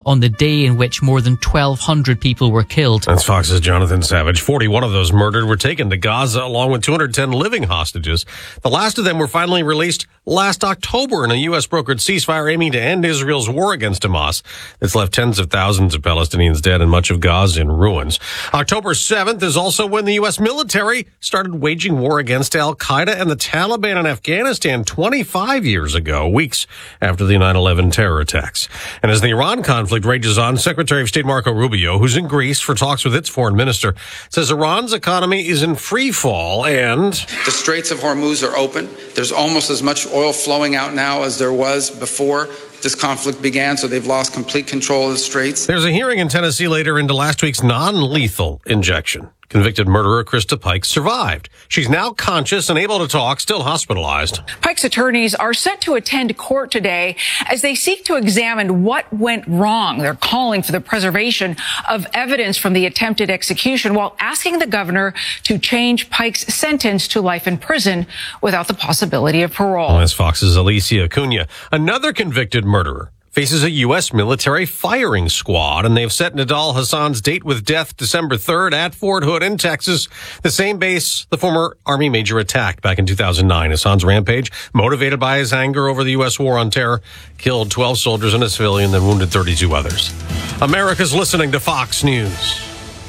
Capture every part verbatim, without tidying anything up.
on the day in which more than twelve hundred people were killed. That's Fox's Jonathan Savage. forty-one of those murdered were taken to Gaza along with two hundred ten living hostages. The last of them were finally released last October in a U S brokered ceasefire aiming to end Israel's war against Hamas. It's left tens of thousands of Palestinians dead and much of Gaza in ruins. October seventh is also when the U S military started waging war against Al-Qaeda and the Taliban in Afghanistan twenty-five years ago, weeks after the nine eleven terror attacks. And as the Iran conflict rages on, Secretary of State Marco Rubio, who's in Greece for talks with its foreign minister, says Iran's economy is in free fall and the Straits of Hormuz are open. There's almost as much oil flowing out now as there was before this conflict began, so they've lost complete control of the Straits. There's a hearing in Tennessee later into last week's non-lethal injection. Convicted murderer Krista Pike survived. She's now conscious and able to talk, still hospitalized. Pike's attorneys are set to attend court today as they seek to examine what went wrong. They're calling for the preservation of evidence from the attempted execution while asking the governor to change Pike's sentence to life in prison without the possibility of parole. Well, that's Fox's Alicia Acuna. Another convicted murderer faces a U S military firing squad, and they've set Nidal Hassan's date with death December third at Fort Hood in Texas, the same base the former Army major attacked back in two thousand nine. Hassan's rampage, motivated by his anger over the U S war on terror, killed twelve soldiers and a civilian, then wounded thirty-two others. America's listening to Fox News.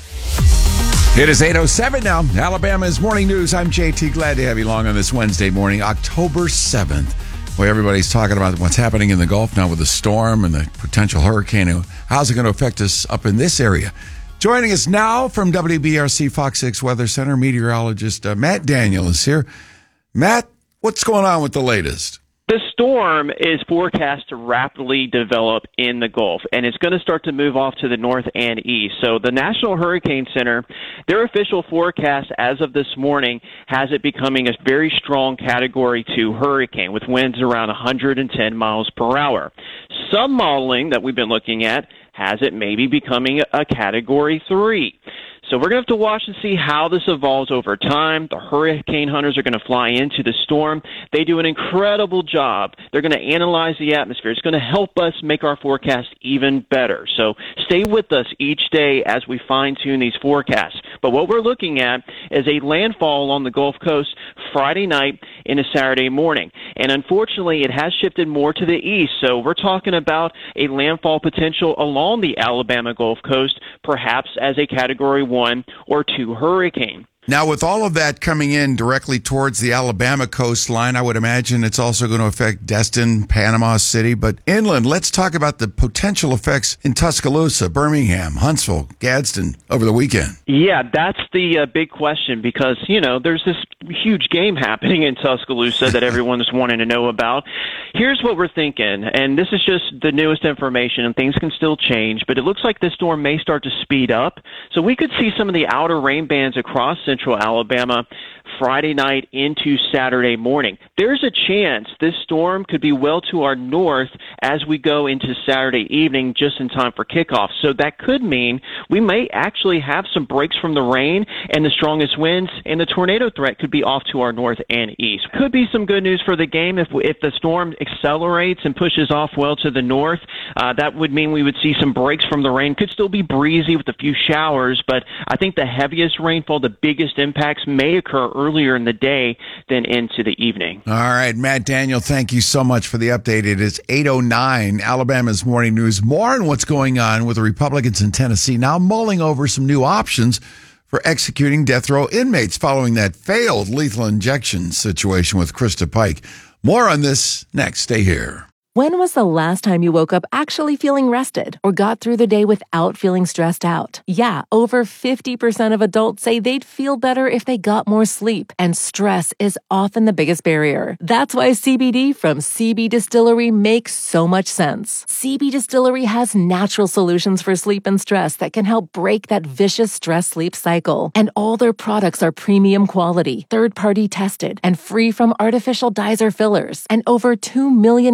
It is eight oh seven now. Alabama's Morning News. I'm J T. Glad to have you along on this Wednesday morning, October seventh. Where everybody's talking about what's happening in the Gulf now with the storm and the potential hurricane. How's it going to affect us up in this area? Joining us now from W B R C Fox six Weather Center, meteorologist uh, Matt Daniel is here. Matt, what's going on with the latest? The storm is forecast to rapidly develop in the Gulf, and it's going to start to move off to the north and east. So the National Hurricane Center, their official forecast as of this morning has it becoming a very strong Category two hurricane with winds around one hundred ten miles per hour. Some modeling that we've been looking at has it maybe becoming a Category three. So we're going to have to watch and see how this evolves over time. The hurricane hunters are going to fly into the storm. They do an incredible job. They're going to analyze the atmosphere. It's going to help us make our forecast even better. So stay with us each day as we fine-tune these forecasts. But what we're looking at is a landfall along the Gulf Coast Friday night into Saturday morning. And unfortunately, it has shifted more to the east. So we're talking about a landfall potential along the Alabama Gulf Coast, perhaps as a Category one or two hurricane. Now, with all of that coming in directly towards the Alabama coastline, I would imagine it's also going to affect Destin, Panama City. But inland, let's talk about the potential effects in Tuscaloosa, Birmingham, Huntsville, Gadsden over the weekend. Yeah, that's the uh, big question because, you know, there's this huge game happening in Tuscaloosa that everyone's wanting to know about. Here's what we're thinking, and this is just the newest information, and things can still change, but it looks like this storm may start to speed up. So we could see some of the outer rain bands across central Alabama Friday night into Saturday morning. There's a chance this storm could be well to our north as we go into Saturday evening just in time for kickoff. So that could mean we may actually have some breaks from the rain and the strongest winds, and the tornado threat could be off to our north and east. Could be some good news for the game if if the storm accelerates and pushes off well to the north. Uh, that would mean we would see some breaks from the rain. Could still be breezy with a few showers, but I think the heaviest rainfall, the biggest impacts may occur earlier in the day than into the evening. All right, Matt Daniel, thank you so much for the update. It is eight oh nine, Alabama's Morning News. More on what's going on with the Republicans in Tennessee now mulling over some new options for executing death row inmates following that failed lethal injection situation with Krista Pike. More on this next. Stay here. When was the last time you woke up actually feeling rested or got through the day without feeling stressed out? Yeah, over fifty percent of adults say they'd feel better if they got more sleep, and stress is often the biggest barrier. That's why C B D from C B Distillery makes so much sense. C B Distillery has natural solutions for sleep and stress that can help break that vicious stress-sleep cycle. And all their products are premium quality, third-party tested, and free from artificial dyes or fillers. And over two million customers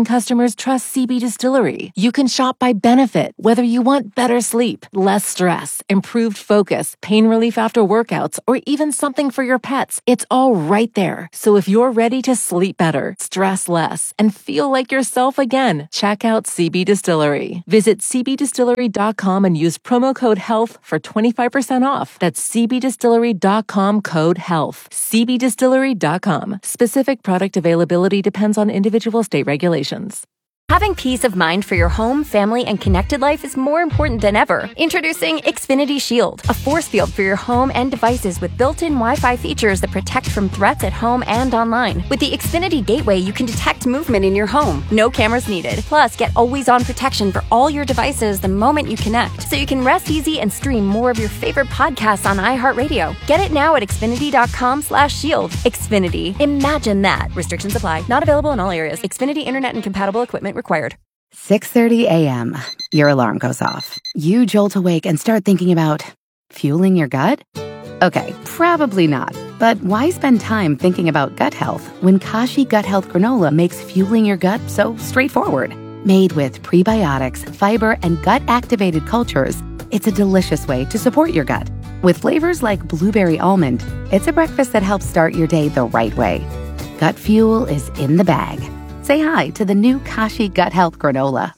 customers trust C B Distillery. You can shop by benefit, whether you want better sleep, less stress, improved focus, pain relief after workouts, or even something for your pets. It's all right there. So if you're ready to sleep better, stress less, and feel like yourself again, check out C B Distillery. Visit c b distillery dot com and use promo code HEALTH for twenty-five percent off. That's c b distillery dot com code HEALTH. c b distillery dot com. Specific product availability depends on individual state regulations. Having peace of mind for your home, family, and connected life is more important than ever. Introducing Xfinity Shield, a force field for your home and devices with built-in Wi-Fi features that protect from threats at home and online. With the Xfinity Gateway, you can detect movement in your home. No cameras needed. Plus, get always-on protection for all your devices the moment you connect, so you can rest easy and stream more of your favorite podcasts on iHeartRadio. Get it now at xfinity dot com slash shield. Xfinity. Imagine that. Restrictions apply. Not available in all areas. Xfinity Internet and compatible equipment required. six thirty a.m. Your alarm goes off. You jolt awake and start thinking about fueling your gut? Okay, probably not. But why spend time thinking about gut health when Kashi Gut Health Granola makes fueling your gut so straightforward? Made with prebiotics, fiber, and gut-activated cultures, it's a delicious way to support your gut. With flavors like blueberry almond, it's a breakfast that helps start your day the right way. Gut fuel is in the bag. Say hi to the new Kashi Gut Health Granola.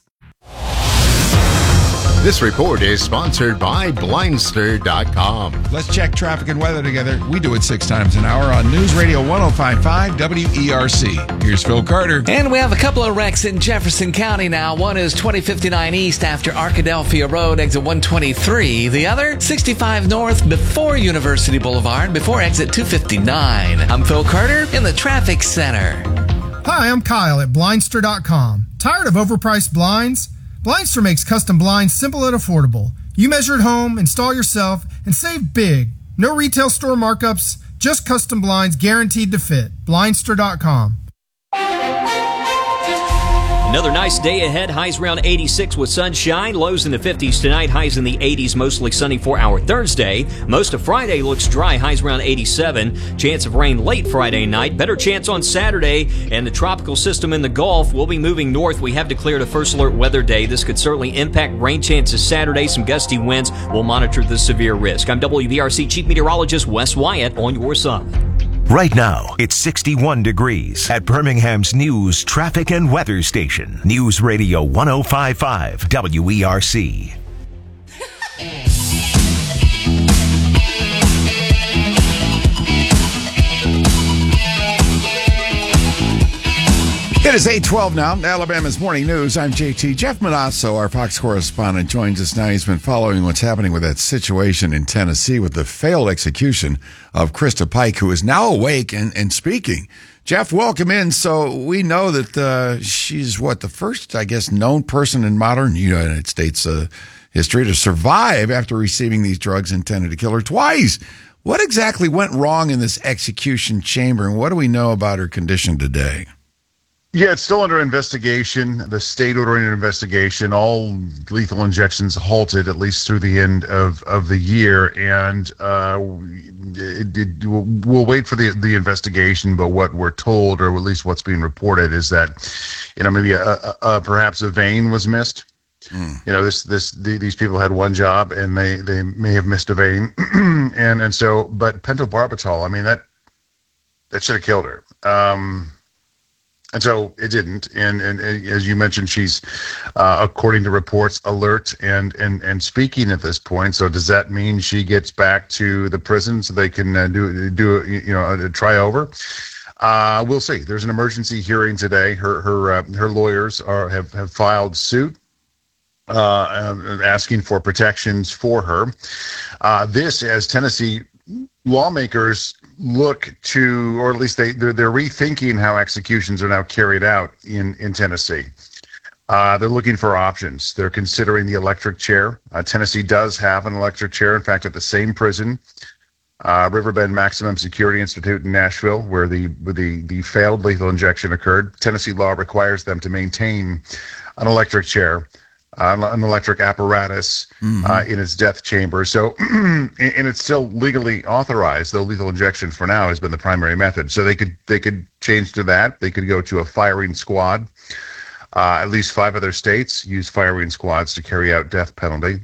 This report is sponsored by Blindster dot com. Let's check traffic and weather together. We do it six times an hour on News Radio one oh five point five W E R C. Here's Phil Carter. And we have a couple of wrecks in Jefferson County now. One is twenty fifty-nine East after Arkadelphia Road, exit one twenty-three. The other, sixty-five North before University Boulevard, before exit two fifty-nine. I'm Phil Carter in the Traffic Center. Hi, I'm Kyle at Blindster dot com. Tired of overpriced blinds? Blindster makes custom blinds simple and affordable. You measure at home, install yourself, and save big. No retail store markups, just custom blinds guaranteed to fit. Blindster dot com. Another nice day ahead. Highs around eighty-six with sunshine. Lows in the fifties tonight. Highs in the eighties. Mostly sunny for our Thursday. Most of Friday looks dry. Highs around eighty-seven. Chance of rain late Friday night. Better chance on Saturday. And the tropical system in the Gulf will be moving north. We have declared a first alert weather day. This could certainly impact rain chances Saturday. Some gusty winds. We'll monitor the severe risk. I'm W B R C Chief Meteorologist Wes Wyatt on your side. Right now, it's sixty-one degrees at Birmingham's News Traffic and Weather Station. News Radio one oh five point five W E R C. It is eight twelve now. Alabama's Morning News. I'm J T. Jeff Manasso, our Fox correspondent, joins us now. He's been following what's happening with that situation in Tennessee with the failed execution of Krista Pike, who is now awake and, and speaking. Jeff, welcome in. So we know that uh, she's, what, the first, I guess, known person in modern United States uh, history to survive after receiving these drugs intended to kill her twice. What exactly went wrong in this execution chamber, and what do we know about her condition today? Yeah, it's still under investigation. The state ordering an investigation. All lethal injections halted at least through the end of, of the year, and uh, it, it, we'll, we'll wait for the the investigation. But what we're told, or at least what's being reported, is that you know maybe a, a, a, perhaps a vein was missed. Mm. You know, this this the, these people had one job, and they, they may have missed a vein, and and so but pentobarbital, I mean that that should have killed her. Um, And so it didn't. And, and, and as you mentioned, she's, uh, according to reports, alert and, and, and speaking at this point. So does that mean she gets back to the prison so they can uh, do, do you know, uh, try over? Uh, we'll see. There's an emergency hearing today. Her her uh, her lawyers are have, have filed suit uh, asking for protections for her. Uh, this, as Tennessee lawmakers look to, or at least they, they're, they're rethinking how executions are now carried out in, in Tennessee. Uh, they're looking for options. They're considering the electric chair. Uh, Tennessee does have an electric chair. In fact, at the same prison, uh, Riverbend Maximum Security Institute in Nashville, where the, the, the failed lethal injection occurred, Tennessee law requires them to maintain an electric chair. Uh, an electric apparatus mm-hmm. uh, in its death chamber. So, and it's still legally authorized, though lethal injection for now has been the primary method. So they could they could change to that. They could go to a firing squad. Uh, at least five other states use firing squads to carry out death penalty.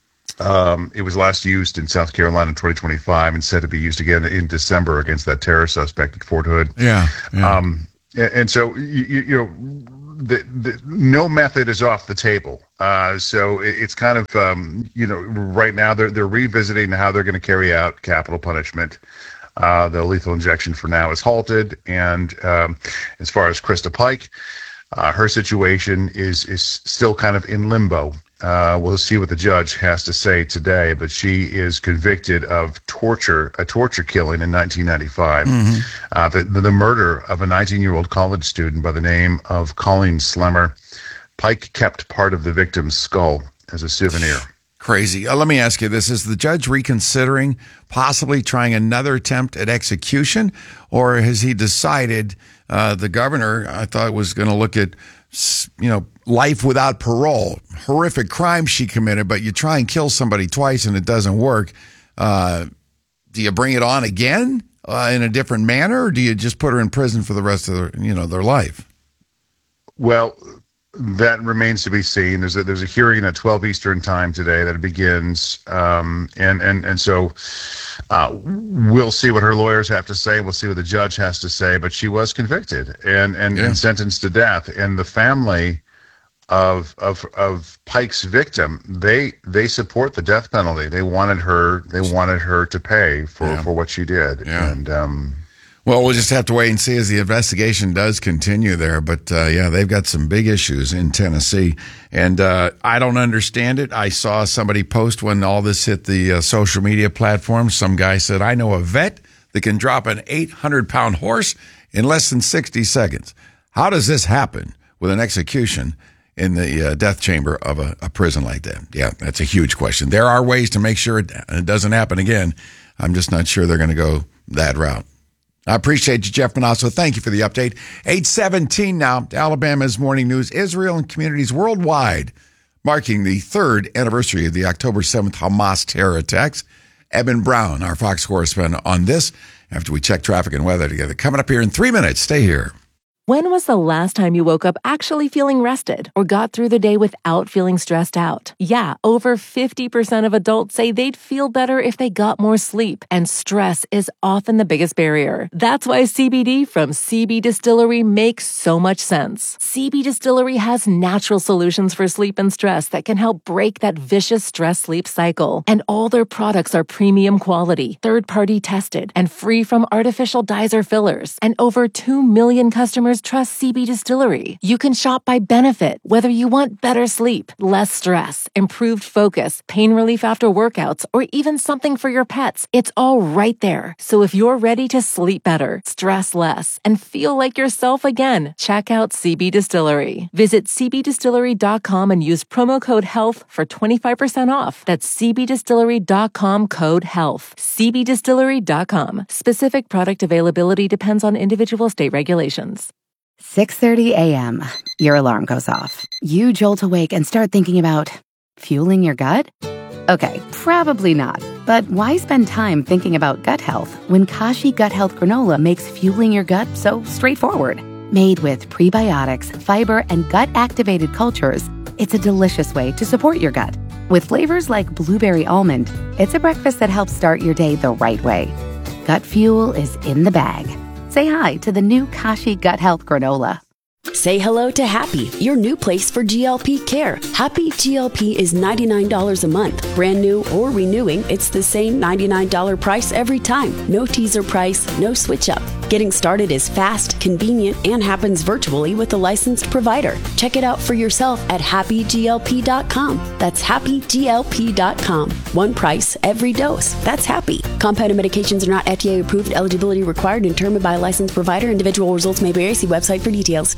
Um, it was last used in South Carolina in twenty twenty-five and said to be used again in December against that terror suspect at Fort Hood. Yeah. yeah. Um, and, and so, you, you know, the, the, no method is off the table. Uh, so it, it's kind of, um, you know, right now they're, they're revisiting how they're going to carry out capital punishment. Uh, the lethal injection for now is halted. And um, as far as Krista Pike, uh, her situation is, is still kind of in limbo. Uh, we'll see what the judge has to say today, but she is convicted of torture, a torture killing in nineteen ninety-five. Mm-hmm. Uh, the, the, the murder of a nineteen-year-old college student by the name of Colleen Slemmer. Pike kept part of the victim's skull as a souvenir. Crazy. Uh, let me ask you this. Is the judge reconsidering possibly trying another attempt at execution, or has he decided uh, the governor, I thought, was going to look at, you know, life without parole, horrific crime she committed, but you try and kill somebody twice and it doesn't work. Uh, do you bring it on again uh, in a different manner, or do you just put her in prison for the rest of their, you know, their life? Well, that remains to be seen. There's a, there's a hearing at twelve Eastern time today that begins. Um, and, and, and so uh, we'll see what her lawyers have to say. We'll see what the judge has to say, but she was convicted and, and, yeah. and sentenced to death. And the family of, of, of Pike's victim, they, they support the death penalty. They wanted her, they wanted her to pay for, yeah. for what she did. Yeah. And, um, Well, we'll just have to wait and see as the investigation does continue there. But, uh, yeah, they've got some big issues in Tennessee. And uh, I don't understand it. I saw somebody post when all this hit the uh, social media platforms. Some guy said, I know a vet that can drop an eight hundred pound horse in less than sixty seconds. How does this happen with an execution in the uh, death chamber of a, a prison like that? Yeah, that's a huge question. There are ways to make sure it, it doesn't happen again. I'm just not sure they're going to go that route. I appreciate you, Jeff Manasso. Thank you for the update. eight seventeen now, Alabama's Morning News. Israel and communities worldwide marking the third anniversary of the October seventh Hamas terror attacks. Eben Brown, our Fox correspondent, on this after we check traffic and weather together. Coming up here in three minutes. Stay here. When was the last time you woke up actually feeling rested or got through the day without feeling stressed out? Yeah, over fifty percent of adults say they'd feel better if they got more sleep, and stress is often the biggest barrier. That's why C B D from C B Distillery makes so much sense. C B Distillery has natural solutions for sleep and stress that can help break that vicious stress-sleep cycle. And all their products are premium quality, third-party tested, and free from artificial dyes or fillers. And over two million customers trust C B Distillery. You can shop by benefit, whether you want better sleep, less stress, improved focus, pain relief after workouts, or even something for your pets. It's all right there. So if you're ready to sleep better, stress less, and feel like yourself again, check out C B Distillery. Visit c b distillery dot com and use promo code HEALTH for twenty-five percent off. That's c b distillery dot com code HEALTH. c b distillery dot com. Specific product availability depends on individual state regulations. six thirty a.m. Your alarm goes off. You jolt awake and start thinking about fueling your gut? Okay, probably not. But why spend time thinking about gut health when Kashi Gut Health Granola makes fueling your gut so straightforward? Made with prebiotics, fiber, and gut-activated cultures, it's a delicious way to support your gut. With flavors like blueberry almond, it's a breakfast that helps start your day the right way. Gut fuel is in the bag. Say hi to the new Kashi Gut Health Granola. Say hello to Happy, your new place for G L P care. Happy G L P is ninety-nine dollars a month. Brand new or renewing, it's the same ninety-nine dollars price every time. No teaser price, no switch up. Getting started is fast, convenient, and happens virtually with a licensed provider. Check it out for yourself at happy g l p dot com. That's happy g l p dot com. One price, every dose. That's Happy. Compounded medications are not F D A approved. Eligibility required and determined by a licensed provider. Individual results may vary. See website for details.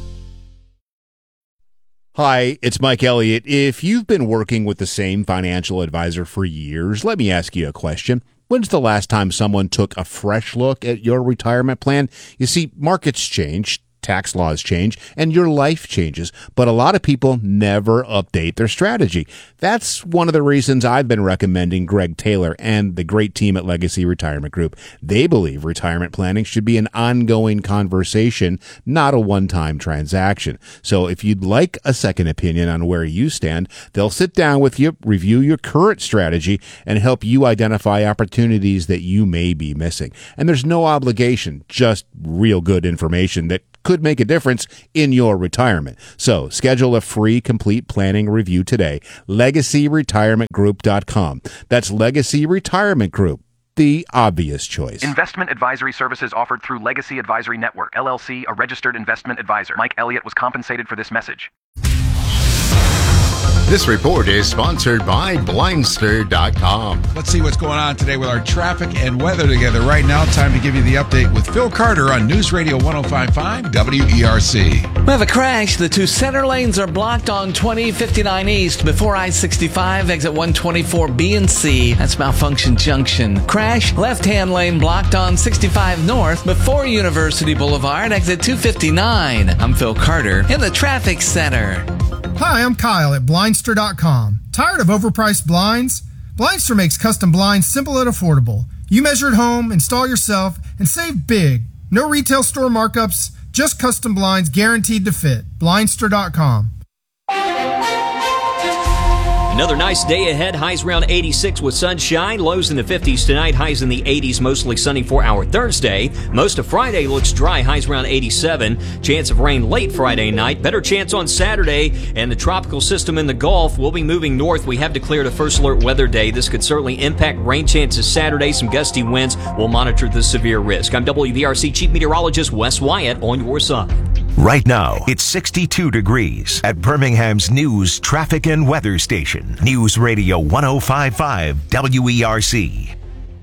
Hi, it's Mike Elliott. If you've been working with the same financial advisor for years, let me ask you a question. When's the last time someone took a fresh look at your retirement plan? You see, markets change, tax laws change, and your life changes. But a lot of people never update their strategy. That's one of the reasons I've been recommending Greg Taylor and the great team at Legacy Retirement Group. They believe retirement planning should be an ongoing conversation, not a one-time transaction. So if you'd like a second opinion on where you stand, they'll sit down with you, review your current strategy, and help you identify opportunities that you may be missing. And there's no obligation, just real good information that could make a difference in your retirement. So schedule a free complete planning review today. legacy retirement group dot com. That's Legacy Retirement Group, the obvious choice. Investment advisory services offered through Legacy Advisory Network, L L C, a registered investment advisor. Mike Elliott was compensated for this message. This report is sponsored by Blindster dot com. Let's see what's going on today with our traffic and weather together. Right now, time to give you the update with Phil Carter on News Radio ten fifty-five W E R C. We have a crash. The two center lanes are blocked on twenty fifty-nine East before I sixty-five, exit one twenty-four B and C. That's Malfunction Junction. Crash. Left-hand lane blocked on sixty-five North before University Boulevard, exit two fifty-nine. I'm Phil Carter in the traffic center. Hi, I'm Kyle at Blindster dot com. Tired of overpriced blinds? Blindster makes custom blinds simple and affordable. You measure at home, install yourself, and save big. No retail store markups, just custom blinds guaranteed to fit. Blindster dot com. Another nice day ahead. Highs around eighty-six with sunshine. Lows in the fifties tonight. Highs in the eighties. Mostly sunny for our Thursday. Most of Friday looks dry. Highs around eighty-seven. Chance of rain late Friday night. Better chance on Saturday. And the tropical system in the Gulf will be moving north. We have declared a first alert weather day. This could certainly impact rain chances Saturday. Some gusty winds. We'll monitor the severe risk. I'm W V R C Chief Meteorologist Wes Wyatt on your side. Right now, it's sixty-two degrees at Birmingham's News, Traffic, and Weather Station. News Radio ten fifty-five W E R C.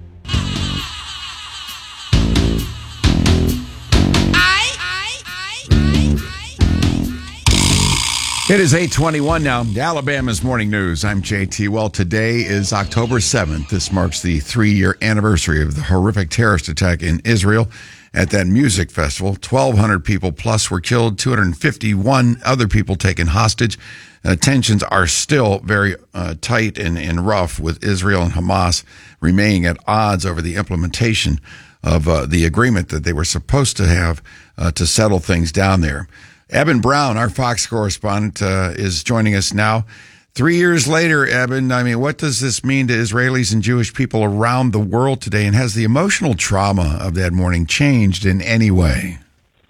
It is eight twenty-one now. Alabama's Morning News. I'm J T. Well, today is October seventh. This marks the three-year anniversary of the horrific terrorist attack in Israel at that music festival. twelve hundred people plus were killed, two hundred fifty-one other people taken hostage. Uh, tensions are still very uh, tight and, and rough, with Israel and Hamas remaining at odds over the implementation of uh, the agreement that they were supposed to have uh, to settle things down there. Eben Brown, our Fox correspondent, uh, is joining us now. Three years later, Eben, I mean, what does this mean to Israelis and Jewish people around the world today? And has the emotional trauma of that morning changed in any way?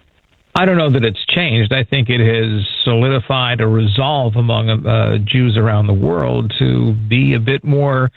I don't know that it's changed. I think it has solidified a resolve among uh, Jews around the world to be a bit more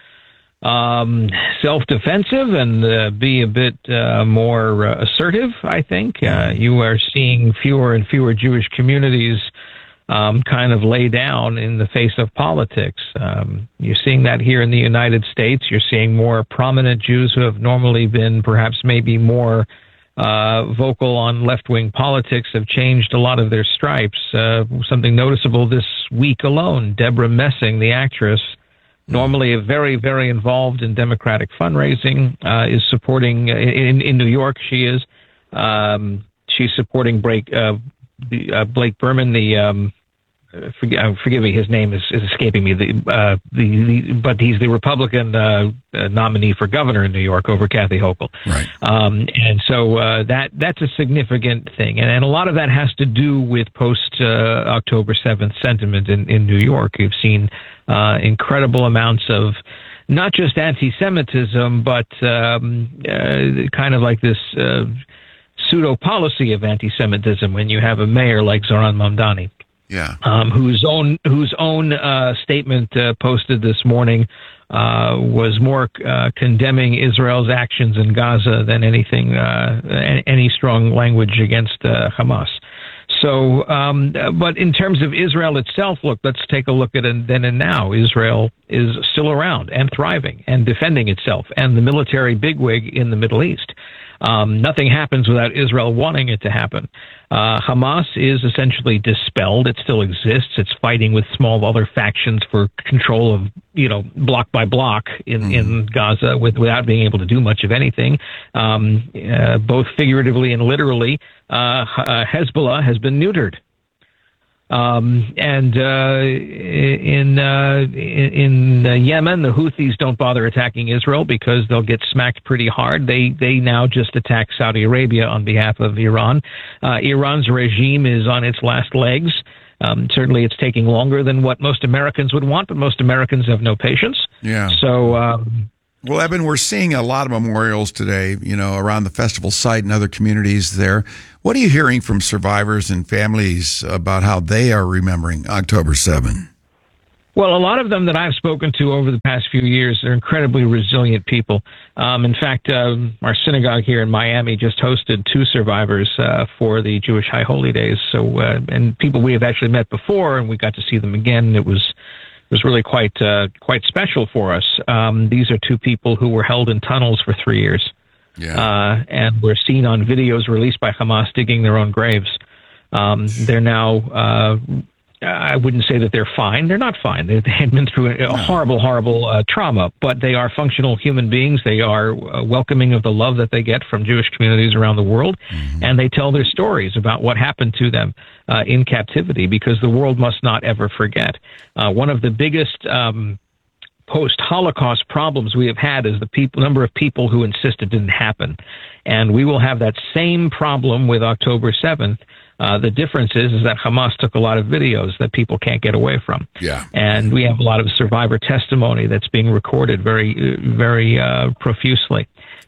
um, self-defensive and uh, be a bit uh, more uh, assertive, I think. Uh, you are seeing fewer and fewer Jewish communities um, kind of lay down in the face of politics. Um, you're seeing that here in the United States. You're seeing more prominent Jews who have normally been perhaps maybe more uh, vocal on left-wing politics have changed a lot of their stripes. Uh, something noticeable this week alone, Deborah Messing, the actress, normally very, very involved in Democratic fundraising, uh, is supporting, in, in New York she is, um, she's supporting Blake, uh, the, uh, Blake Berman, the, um, forgive, uh, forgive me, his name is, is escaping me, the, uh, the, the, but he's the Republican uh, uh, nominee for governor in New York over Kathy Hochul. Right. Um, and so uh, that that's a significant thing. And, and a lot of that has to do with post-October uh, seventh sentiment in, in New York. You've seen uh, incredible amounts of not just anti-Semitism, but um, uh, kind of like this uh, pseudo-policy of anti-Semitism when you have a mayor like Zoran Mamdani. Yeah. Um, whose own whose own uh, statement uh, posted this morning uh, was more uh, condemning Israel's actions in Gaza than anything, uh, any strong language against uh, Hamas. So, um, but in terms of Israel itself, look, let's take a look at it then and now. Israel is still around and thriving and defending itself, and the military bigwig in the Middle East. Um, nothing happens without Israel wanting it to happen. Uh, Hamas is essentially dispelled. It still exists. It's fighting with small other factions for control of you know, block by block in, mm. in Gaza with, without being able to do much of anything, um, uh, both figuratively and literally. Uh, Hezbollah has been neutered. Um, and uh, in, uh, in in Yemen, the Houthis don't bother attacking Israel because they'll get smacked pretty hard. They they now just attack Saudi Arabia on behalf of Iran. Uh, Iran's regime is on its last legs. Um, certainly, it's taking longer than what most Americans would want, but most Americans have no patience. Yeah. So, um, well, Eben, we're seeing a lot of memorials today, you know, around the festival site and other communities there. What are you hearing from survivors and families about how they are remembering October seventh? Well, a lot of them that I've spoken to over the past few years are incredibly resilient people. Um, in fact, um, our synagogue here in Miami just hosted two survivors uh, for the Jewish High Holy Days. So, uh, and people we have actually met before, and we got to see them again. It was it was really quite uh, quite special for us. Um, these are two people who were held in tunnels for three years, yeah. uh, and were seen on videos released by Hamas digging their own graves. Um, they're now. Uh, I wouldn't say that they're fine. They're not fine. They had been through a no. horrible, horrible uh, trauma, but they are functional human beings. They are uh, welcoming of the love that they get from Jewish communities around the world, mm-hmm. and they tell their stories about what happened to them uh, in captivity, because the world must not ever forget. Uh, one of the biggest um, post-Holocaust problems we have had is the people, number of people who insist it didn't happen, and we will have that same problem with October seventh. Uh, the difference is, is that Hamas took a lot of videos that people can't get away from. Yeah. And we have a lot of survivor testimony that's being recorded very, very uh, profusely.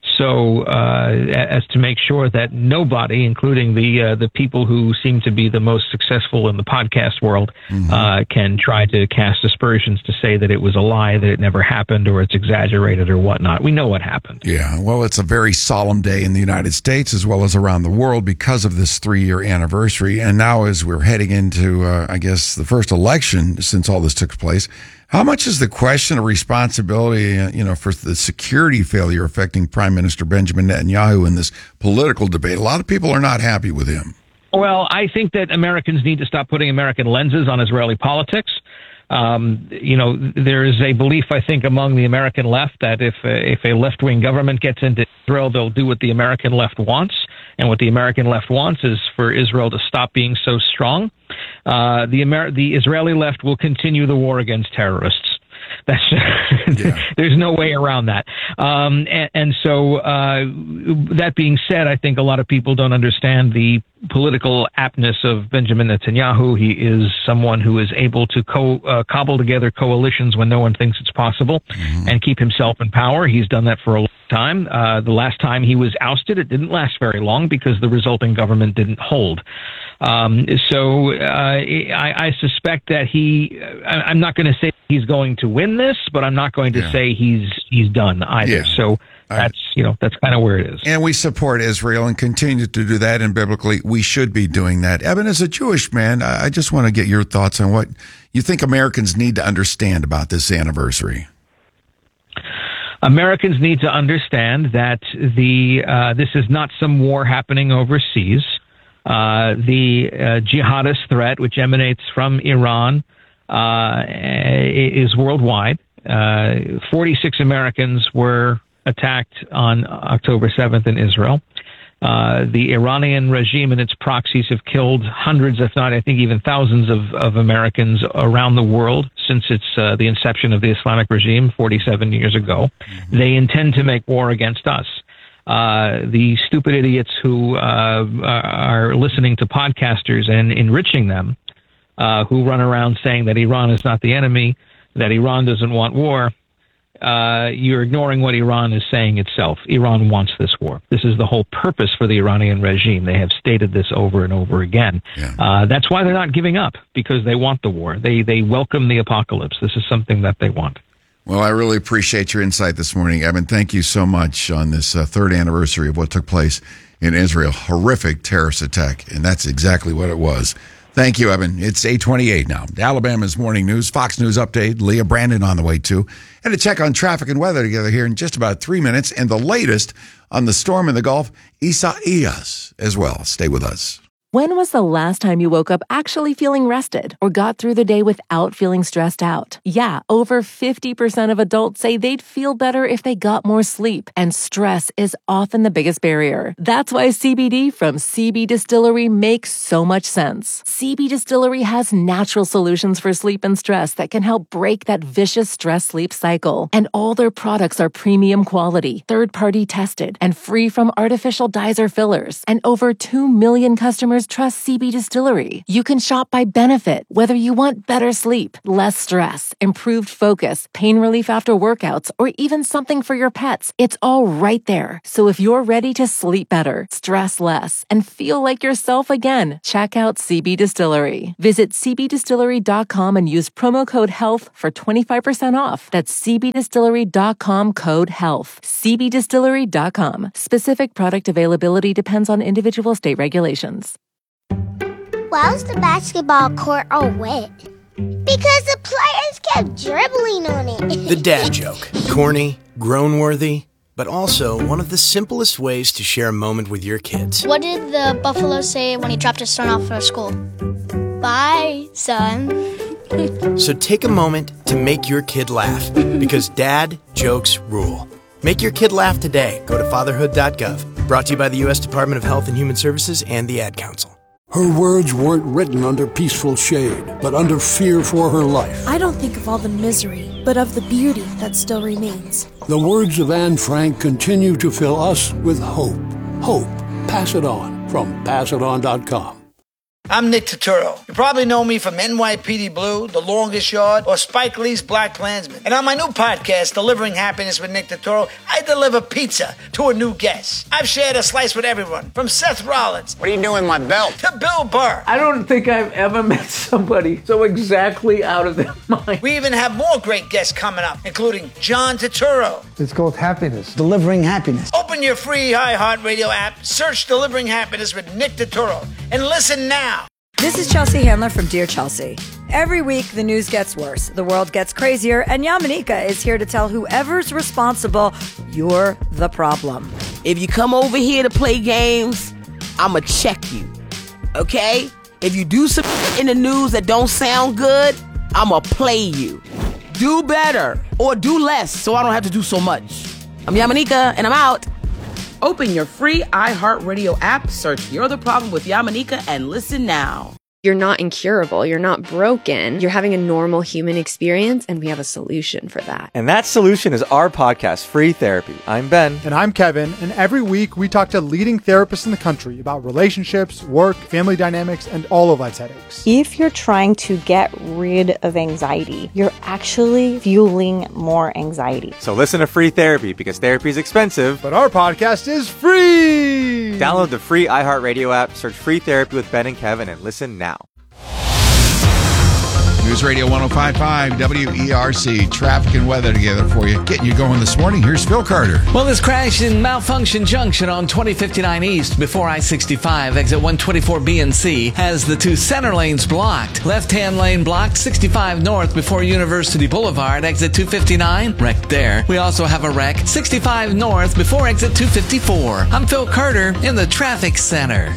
So uh, as to make sure that nobody, including the uh, the people who seem to be the most successful in the podcast world, mm-hmm. uh, can try to cast aspersions to say that it was a lie, that it never happened, or it's exaggerated or whatnot. We know what happened. Yeah, well, it's a very solemn day in the United States as well as around the world because of this three-year anniversary. And now as we're heading into, uh, I guess, the first election since all this took place, how much is the question of responsibility, uh, you know, for the security failure affecting Prime Minister Benjamin Netanyahu in this political debate? A lot of people are not happy with him. Well, I think that Americans need to stop putting American lenses on Israeli politics. Um, you know, there is a belief, I think, among the American left that if uh, if a left-wing government gets into Israel, they'll do what the American left wants. And what the American left wants is for Israel to stop being so strong. Uh, the Amer- the Israeli left will continue the war against terrorists. That's yeah. There's no way around that. Um, and, and so, uh, that being said, I think a lot of people don't understand the political aptness of Benjamin Netanyahu. He is someone who is able to co- uh, cobble together coalitions when no one thinks it's possible, mm-hmm. and keep himself in power. He's done that for a long time. Uh, the last time he was ousted, it didn't last very long because the resulting government didn't hold. Um, so uh, I, I suspect that he, I, I'm not going to say he's going to win this, but I'm not going to yeah. say he's he's done either. Yeah. So that's, you know, that's kind of where it is. And we support Israel and continue to do that, and biblically we should be doing that. Eben, as a Jewish man, I just want to get your thoughts on what you think Americans need to understand about this anniversary. Americans need to understand that the uh, this is not some war happening overseas. Uh, the uh, jihadist threat, which emanates from Iran, uh, is worldwide. Uh, forty-six Americans were attacked on October seventh in Israel. Uh, the Iranian regime and its proxies have killed hundreds, if not, I think, even thousands of, of Americans around the world since it's uh, the inception of the Islamic regime forty-seven years ago. Mm-hmm. They intend to make war against us. Uh, the stupid idiots who uh, are listening to podcasters and enriching them, uh, who run around saying that Iran is not the enemy, that Iran doesn't want war, uh, you're ignoring what Iran is saying itself. Iran wants this war. This is the whole purpose for the Iranian regime. They have stated this over and over again. Yeah. Uh, that's why they're not giving up, because they want the war. They, they welcome the apocalypse. This is something that they want. Well, I really appreciate your insight this morning, Eben. Thank you so much on this uh, third anniversary of what took place in Israel. Horrific terrorist attack, and that's exactly what it was. Thank you, Eben. It's eight twenty-eight now. Alabama's Morning News, Fox News Update, Leah Brandon on the way, too. And a check on traffic and weather together here in just about three minutes. And the latest on the storm in the Gulf, Isaias as well. Stay with us. When was the last time you woke up actually feeling rested or got through the day without feeling stressed out? Yeah, over fifty percent of adults say they'd feel better if they got more sleep, and stress is often the biggest barrier. That's why C B D from C B Distillery makes so much sense. C B Distillery has natural solutions for sleep and stress that can help break that vicious stress-sleep cycle. And all their products are premium quality, third-party tested, and free from artificial dyes or fillers. And over two million customers trust C B Distillery. You can shop by benefit, whether you want better sleep, less stress, improved focus, pain relief after workouts, or even something for your pets. It's all right there. So if you're ready to sleep better, stress less, and feel like yourself again, check out C B Distillery. Visit c b distillery dot com and use promo code HEALTH for twenty-five percent off. That's c b distillery dot com code HEALTH. c b distillery dot com. Specific product availability depends on individual state regulations. Why was the basketball court all wet? Because the players kept dribbling on it. The dad joke. Corny, groan-worthy, but also one of the simplest ways to share a moment with your kids. What did the buffalo say when he dropped his son off for school? Bye, son. So take a moment to make your kid laugh, because dad jokes rule. Make your kid laugh today. Go to fatherhood dot gov. Brought to you by the U S Department of Health and Human Services and the Ad Council. Her words weren't written under peaceful shade, but under fear for her life. I don't think of all the misery, but of the beauty that still remains. The words of Anne Frank continue to fill us with hope. Hope. Pass it on from pass it on dot com. I'm Nick Turturro. You probably know me from N Y P D Blue, The Longest Yard, or Spike Lee's Black Klansman. And on my new podcast, Delivering Happiness with Nick Turturro, I deliver pizza to a new guest. I've shared a slice with everyone, from Seth Rollins. What are you doing with my belt? To Bill Burr. I don't think I've ever met somebody so exactly out of their mind. We even have more great guests coming up, including John Turturro. It's called Happiness. Delivering Happiness. Open your free iHeartRadio app, search Delivering Happiness with Nick Turturro, and listen now. This is Chelsea Handler from Dear Chelsea. Every week, the news gets worse, the world gets crazier, and Yamanika is here to tell whoever's responsible, you're the problem. If you come over here to play games, I'ma check you, okay? If you do something in the news that don't sound good, I'ma play you. Do better, or do less, so I don't have to do so much. I'm Yamanika, and I'm out. Open your free iHeartRadio app, search You're the Problem with Yamanika, and listen now. You're not incurable. You're not broken. You're having a normal human experience, and we have a solution for that. And that solution is our podcast, Free Therapy. I'm Ben. And I'm Kevin. And every week we talk to leading therapists in the country about relationships, work, family dynamics, and all of life's headaches. If you're trying to get rid of anxiety, you're actually fueling more anxiety. So listen to Free Therapy, because therapy is expensive. But our podcast is free! Download the free iHeartRadio app, search Free Therapy with Ben and Kevin, and listen now. News Radio one oh five point five W E R C. Traffic and weather together for you. Getting you going this morning. Here's Phil Carter. Well, this crash in Malfunction Junction on twenty fifty-nine East before I sixty-five, exit one twenty-four B and C, has the two center lanes blocked. Left-hand lane blocked, sixty-five North before University Boulevard, exit two fifty-nine, wrecked there. We also have a wreck, sixty-five North before exit two fifty-four. I'm Phil Carter in the traffic center.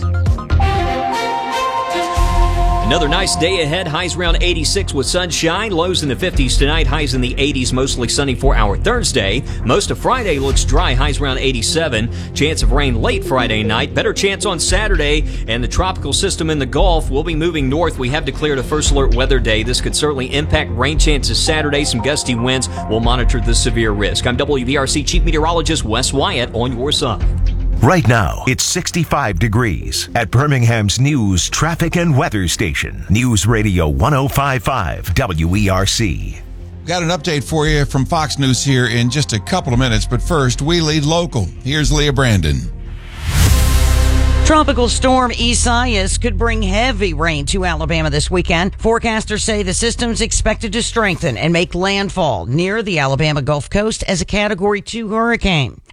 Another nice day ahead. Highs around eighty-six with sunshine. Lows in the fifties tonight. Highs in the eighties. Mostly sunny for our Thursday. Most of Friday looks dry. Highs around eighty-seven. Chance of rain late Friday night. Better chance on Saturday. And the tropical system in the Gulf will be moving north. We have declared a first alert weather day. This could certainly impact rain chances Saturday. Some gusty winds. We'll monitor the severe risk. I'm W V R C Chief Meteorologist Wes Wyatt on your side. Right now, it's sixty-five degrees at Birmingham's News Traffic and Weather Station. News Radio one oh five point five W E R C. Got an update for you from Fox News here in just a couple of minutes, but first, we lead local. Here's Leah Brandon. Tropical storm Isaias could bring heavy rain to Alabama this weekend. Forecasters say the system's expected to strengthen and make landfall near the Alabama Gulf Coast as a Category two hurricane.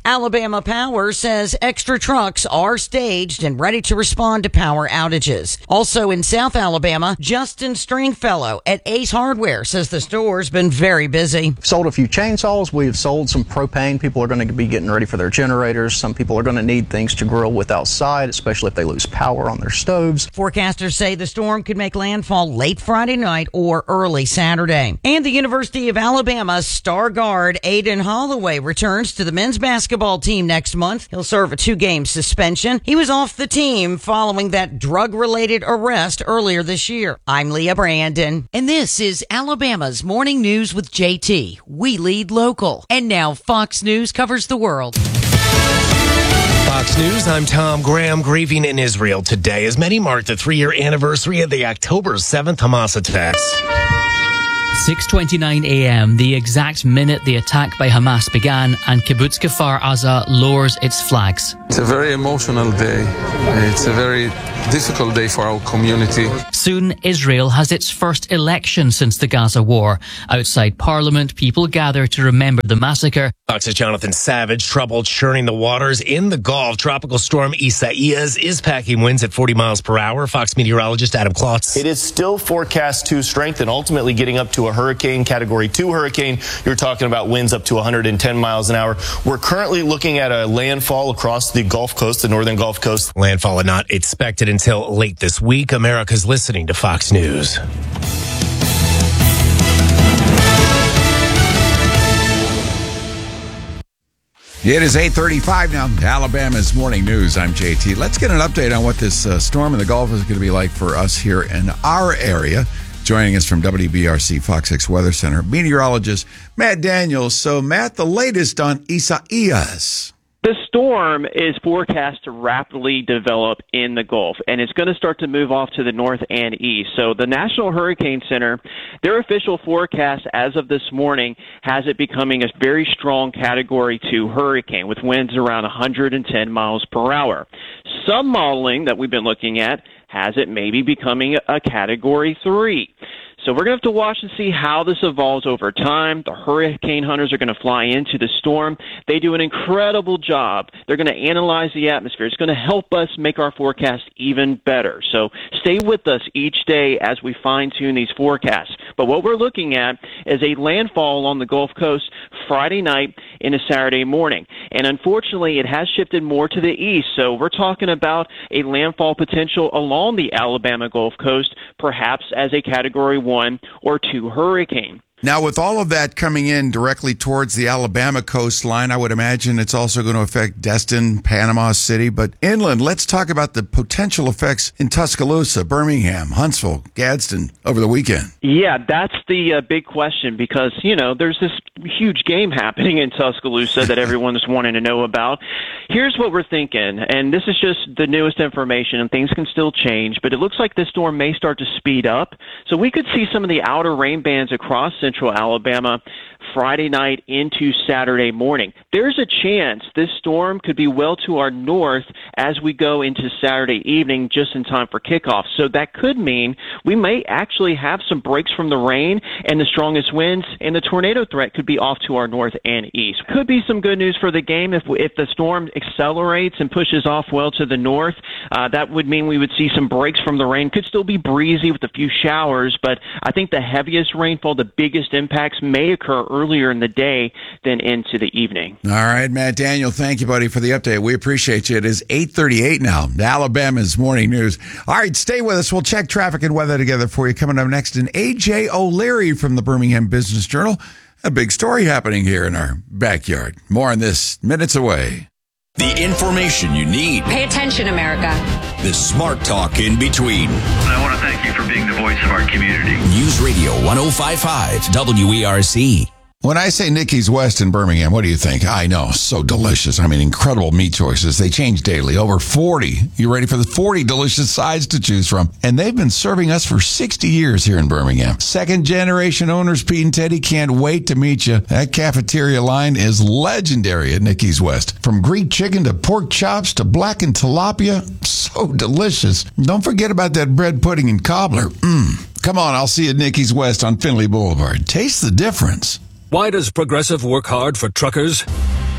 Alabama Power says extra trucks are staged and ready to respond to power outages. Also in South Alabama, Justin Stringfellow at Ace Hardware says the store's been very busy. Sold a few chainsaws. We've sold some propane. People are going to be getting ready for their generators. Some people are going to need things to grill with outside, especially if they lose power on their stoves. Forecasters say the storm could make landfall late Friday night or early Saturday. And the University of Alabama's star guard Aiden Holloway returns to the men's basketball team next month. He'll serve a two-game suspension. He was off the team following that drug-related arrest earlier this year. I'm Leah Brandon, and this is Alabama's Morning News with J T. We lead local. And now Fox News covers the world. Fox News, I'm Tom Graham. Grieving in Israel today as many mark the three-year anniversary of the October seventh Hamas attacks. six twenty-nine a.m., the exact minute the attack by Hamas began, and Kibbutz Kfar Aza lowers its flags. It's a very emotional day. It's a very difficult day for our community. Soon, Israel has its first election since the Gaza war. Outside Parliament, people gather to remember the massacre. Fox's Jonathan Savage, troubled churning the waters in the Gulf. Tropical storm Isaias is packing winds at forty miles per hour. Fox meteorologist Adam Klotz. It is still forecast to strengthen, ultimately getting up to a hurricane, category two hurricane. You're talking about winds up to one hundred ten miles an hour. We're currently looking at a landfall across the Gulf Coast, the northern Gulf Coast. Landfall not expected until late this week. America's listening to Fox News. It is eight thirty-five now. Alabama's Morning News. I'm J T. Let's get an update on what this uh, storm in the Gulf is going to be like for us here in our area. Joining us from W B R C Fox six Weather Center, meteorologist Matt Daniels. So, Matt, the latest on Isaias. The storm is forecast to rapidly develop in the Gulf, and it's going to start to move off to the north and east. So the National Hurricane Center, their official forecast as of this morning has it becoming a very strong Category two hurricane with winds around one hundred ten miles per hour. Some modeling that we've been looking at has it maybe becoming a Category three. So we're going to have to watch and see how this evolves over time. The hurricane hunters are going to fly into the storm. They do an incredible job. They're going to analyze the atmosphere. It's going to help us make our forecast even better. So stay with us each day as we fine-tune these forecasts. But what we're looking at is a landfall on the Gulf Coast Friday night into Saturday morning. And unfortunately, it has shifted more to the east. So we're talking about a landfall potential along the Alabama Gulf Coast, perhaps as a Category one or two hurricane. Now, with all of that coming in directly towards the Alabama coastline, I would imagine it's also going to affect Destin, Panama City. But inland, let's talk about the potential effects in Tuscaloosa, Birmingham, Huntsville, Gadsden over the weekend. Yeah, that's the uh, big question because, you know, there's this huge game happening in Tuscaloosa that everyone's wanting to know about. Here's what we're thinking, and this is just the newest information, and things can still change, but it looks like this storm may start to speed up. So we could see some of the outer rain bands across Central Alabama Friday night into Saturday morning. There's a chance this storm could be well to our north as we go into Saturday evening, just in time for kickoff. So that could mean we may actually have some breaks from the rain and the strongest winds, and the tornado threat could be off to our north and east. Could be some good news for the game if if the storm accelerates and pushes off well to the north. Uh, that would mean we would see some breaks from the rain. Could still be breezy with a few showers, but I think the heaviest rainfall, the biggest impacts may occur earlier in the day than into the evening. All right, Matt Daniel, thank you, buddy, for the update. We appreciate you. It is eight thirty-eight now, Alabama's Morning News. All right, stay with us. We'll check traffic and weather together for you. Coming up next, and A J O'Leary from the Birmingham Business Journal. A big story happening here in our backyard. More on this minutes away. The information you need. Pay attention, America. The smart talk in between. I want to thank you for being the voice of our community. News Radio one oh five point five W E R C. When I say Nikki's West in Birmingham, what do you think? I know, so delicious. I mean, incredible meat choices. They change daily. Over forty. You ready for the forty delicious sides to choose from? And they've been serving us for sixty years here in Birmingham. Second generation owners, Pete and Teddy, can't wait to meet you. That cafeteria line is legendary at Nikki's West. From Greek chicken to pork chops to blackened tilapia. So delicious. Don't forget about that bread pudding and cobbler. Mmm. Come on, I'll see you at Nikki's West on Finley Boulevard. Taste the difference. Why does Progressive work hard for truckers?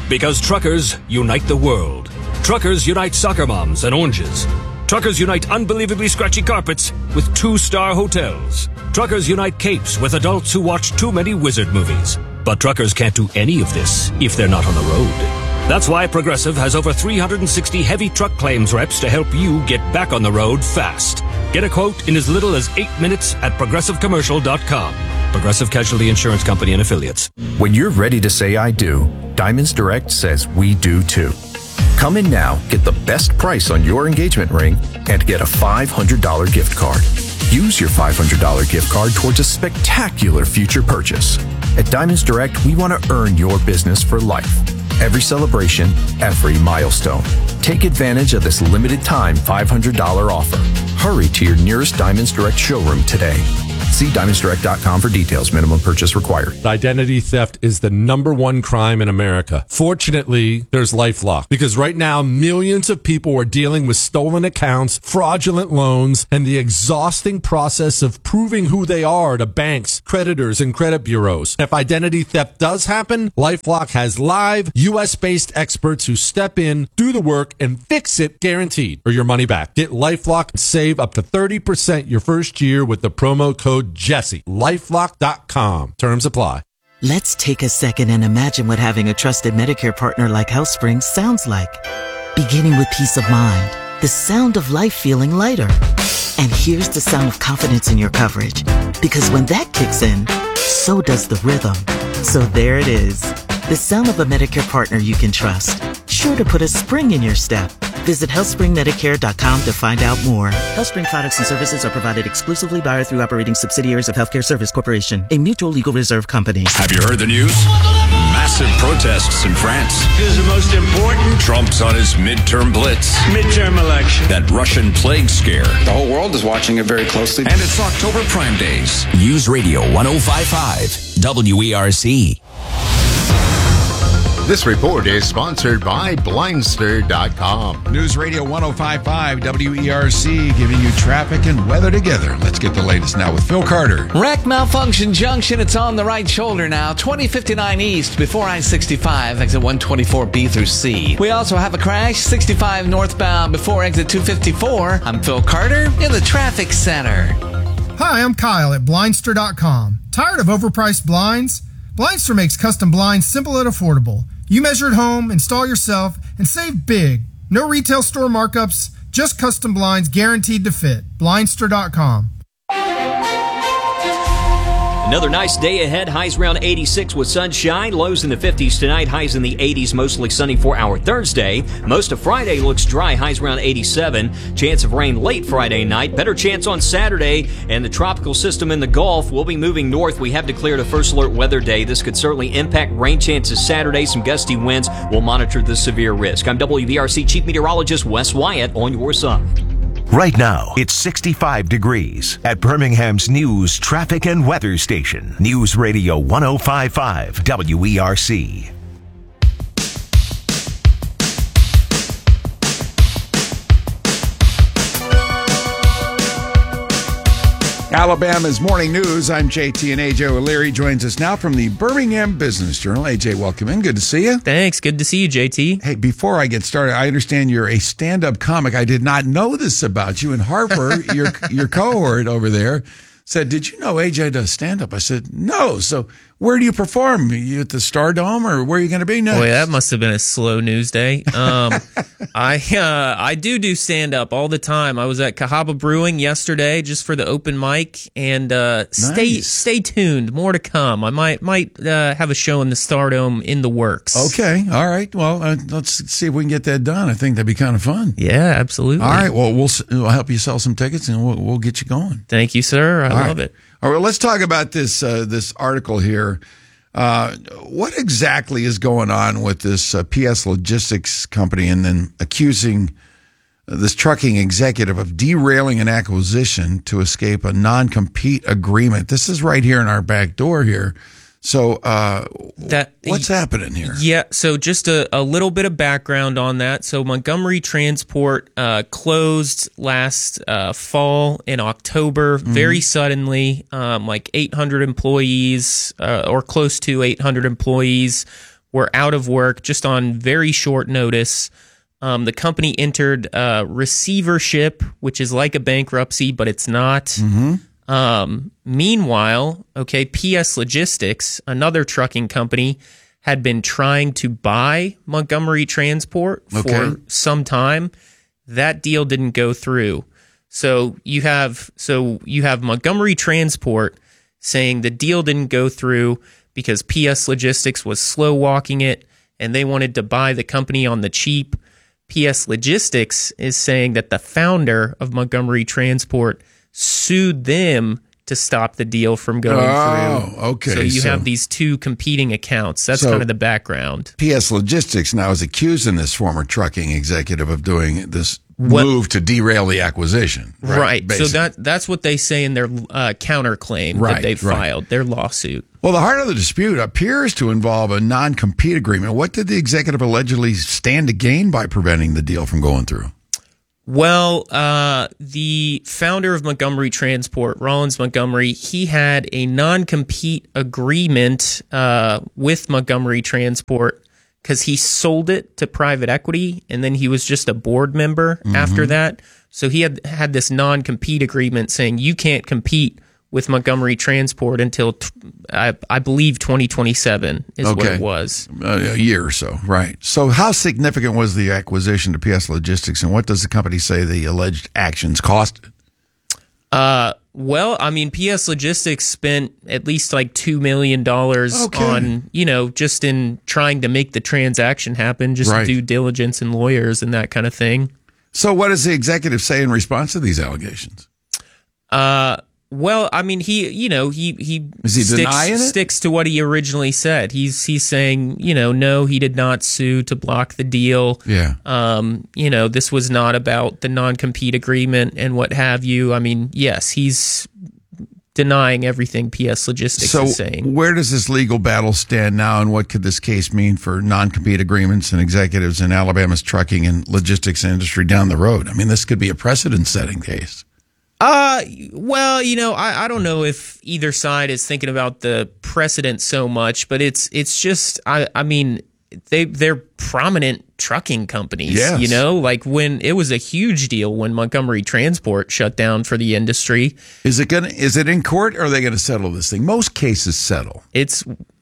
Because truckers unite the world. Truckers unite soccer moms and oranges. Truckers unite unbelievably scratchy carpets with two-star hotels. Truckers unite capes with adults who watch too many wizard movies. But truckers can't do any of this if they're not on the road. That's why Progressive has over three hundred sixty heavy truck claims reps to help you get back on the road fast. Get a quote in as little as eight minutes at progressive commercial dot com. Progressive Casualty Insurance Company and Affiliates. When you're ready to say I do, Diamonds Direct says we do too. Come in now, get the best price on your engagement ring, and get a five hundred dollars gift card. Use your five hundred dollars gift card towards a spectacular future purchase. At Diamonds Direct, we want to earn your business for life. Every celebration, every milestone. Take advantage of this limited time five hundred dollars offer. Hurry to your nearest Diamonds Direct showroom today. See diamonds direct dot com for details. Minimum purchase required. Identity theft is the number one crime in America. Fortunately, there's LifeLock, because right now millions of people are dealing with stolen accounts, fraudulent loans, and the exhausting process of proving who they are to banks, creditors, and credit bureaus. If identity theft does happen, LifeLock has live U S-based experts who step in, do the work, and fix it guaranteed, or your money back. Get LifeLock and save up to thirty percent your first year with the promo code Jesse. lifelock dot com. Terms apply. Let's take a second and imagine what having a trusted Medicare partner like HealthSpring sounds like. Beginning with peace of mind, the sound of life feeling lighter. And here's the sound of confidence in your coverage. Because when that kicks in, so does the rhythm. So there it is. The sound of a Medicare partner you can trust. Sure to put a spring in your step. Visit health spring medicare dot com to find out more. HealthSpring products and services are provided exclusively by or through operating subsidiaries of Healthcare Service Corporation, a mutual legal reserve company. Have you heard the news? Massive protests in France. This is the most important. Trump's on his midterm blitz. Midterm election. That Russian plague scare. The whole world is watching it very closely. And it's October Prime Days. News Radio one oh five point five W E R C. This report is sponsored by Blindster dot com. News Radio one oh five point five W E R C, giving you traffic and weather together. Let's get the latest now with Phil Carter. Wreck Malfunction Junction. It's on the right shoulder now. twenty fifty-nine East before I sixty-five, exit one twenty-four B through C. We also have a crash, sixty-five northbound before exit two fifty-four. I'm Phil Carter in the traffic center. Hi, I'm Kyle at Blindster dot com. Tired of overpriced blinds? Blindster makes custom blinds simple and affordable. You measure at home, install yourself, and save big. No retail store markups, just custom blinds guaranteed to fit. Blindster dot com. Another nice day ahead. Highs around eighty-six with sunshine. Lows in the fifties tonight. Highs in the eighties. Mostly sunny for our Thursday. Most of Friday looks dry. Highs around eighty-seven. Chance of rain late Friday night. Better chance on Saturday. And the tropical system in the Gulf will be moving north. We have declared a first alert weather day. This could certainly impact rain chances Saturday. Some gusty winds. We'll monitor the severe risk. I'm W V R C Chief Meteorologist Wes Wyatt on your side. Right now, it's sixty-five degrees at Birmingham's News Traffic and Weather Station. News Radio one oh five point five W E R C. Alabama's Morning News. I'm J T, and A J O'Leary joins us now from the Birmingham Business Journal. A J, welcome in. Good to see you. Thanks. Good to see you, J T. Hey, before I get started, I understand you're a stand-up comic. I did not know this about you. And Harper, your your cohort over there, said, "Did you know A J does stand-up?" I said, "No." So where do you perform? Are you at the Stardome, or where are you going to be next? Boy, that must have been a slow news day. Um, I uh, I do do stand-up all the time. I was at Cahaba Brewing yesterday just for the open mic, and uh, stay Nice. stay tuned. More to come. I might might uh, have a show in the Stardome in the works. Okay. All right. Well, uh, let's see if we can get that done. I think that'd be kind of fun. Yeah, absolutely. All right. Well, we'll, s- we'll help you sell some tickets, and we'll, we'll get you going. Thank you, sir. I All love right. it. All right, let's talk about this uh, this article here. Uh, what exactly is going on with this uh, P S Logistics company, and then accusing this trucking executive of derailing an acquisition to escape a non-compete agreement? This is right here in our back door here. So uh, That what's happening here? Yeah, so just a, a little bit of background on that. So Montgomery Transport uh, closed last uh, fall in October, Mm-hmm. very suddenly. Um, like eight hundred employees, uh, or close to eight hundred employees, were out of work just on very short notice. Um, the company entered uh, receivership, which is like a bankruptcy, but it's not. Mm-hmm. Um, meanwhile, okay, P S Logistics, another trucking company, had been trying to buy Montgomery Transport for Okay. some time. That deal didn't go through. So you have so you have Montgomery Transport saying the deal didn't go through because P S Logistics was slow walking it and they wanted to buy the company on the cheap. P S Logistics is saying that the founder of Montgomery Transport sued them to stop the deal from going Oh, through. okay, So you so- have these two competing accounts. That's So- kind of the background. P S Logistics now is accusing this former trucking executive of doing this What- move to derail the acquisition. Right. So basically. that that's what they say in their uh, counterclaim Right, that they've right. filed, their lawsuit. Well, the heart of the dispute appears to involve a non-compete agreement. What did the executive allegedly stand to gain by preventing the deal from going through? Well, uh, the founder of Montgomery Transport, Rollins Montgomery, he had a non-compete agreement uh, with Montgomery Transport because he sold it to private equity, and then he was just a board member Mm-hmm. after that. So he had had this non-compete agreement saying you can't compete with Montgomery Transport until t- I, I believe twenty twenty-seven is what Okay. it was. Uh, a year or so, right. So how significant was the acquisition to P S Logistics, and what does the company say the alleged actions cost? Uh, well, I mean, P S Logistics spent at least like two million dollars Okay. on, you know, just in trying to make the transaction happen, just Right. due diligence and lawyers and that kind of thing. So what does the executive say in response to these allegations? Uh, well, I mean, he, you know, he he, Is he sticks, denying it? sticks to what he originally said. He's he's saying, you know, no, he did not sue to block the deal. Yeah. Um, you know, this was not about the non-compete agreement and what have you. I mean, yes, he's denying everything P S Logistics So is saying. where does this legal battle stand now, and what could this case mean for non-compete agreements and executives in Alabama's trucking and logistics industry down the road? I mean, this could be a precedent-setting case. Uh, well, you know, I, I don't know if either side is thinking about the precedent so much, but it's it's just, I, I mean, they they're prominent trucking companies. Yes. You know, like when it was a huge deal when Montgomery Transport shut down for the industry. Is it gonna? Is it in court, or are they going to settle this thing? Most cases settle. It's